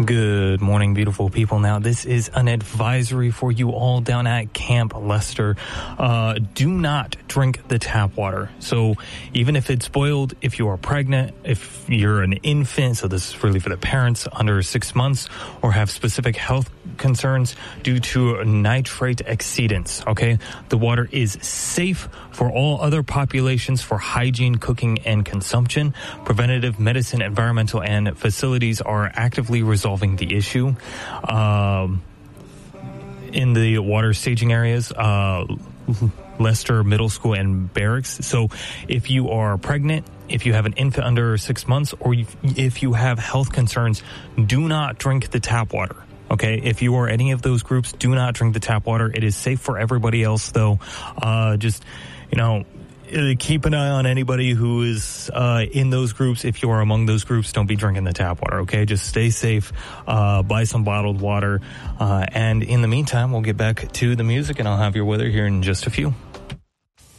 Good morning, beautiful people. Now, this is an advisory for you all down at Camp Lester. Do not drink the tap water. So even if it's boiled, if you are pregnant, if you're an infant, so this is really for the parents under 6 months, or have specific health concerns due to nitrate exceedance, okay? The water is safe for all other populations for hygiene, cooking, and consumption. Preventative medicine, environmental, and facilities are actively resolving the issue. In the water staging areas, Lester Middle School and Barracks. So if you are pregnant, if you have an infant under 6 months, or if you have health concerns, do not drink the tap water. Okay, if you are any of those groups, do not drink the tap water. It is safe for everybody else, though. Keep an eye on anybody who is in those groups. If you are among those groups, don't be drinking the tap water, okay? Just stay safe, buy some bottled water. And in the meantime, we'll get back to the music, and I'll have your weather here in just a few.